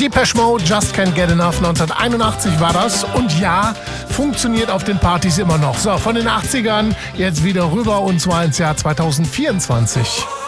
Depeche Mode, Just Can't Get Enough, 1981 war das. Und ja, funktioniert auf den Partys immer noch. So, von den 80ern jetzt wieder rüber und zwar ins Jahr 2024.